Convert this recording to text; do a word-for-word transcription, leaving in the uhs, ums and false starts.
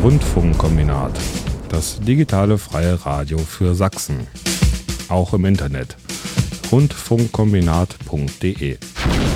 Rundfunkkombinat, das digitale freie Radio für Sachsen. Auch im Internet. rundfunkkombinat punkt de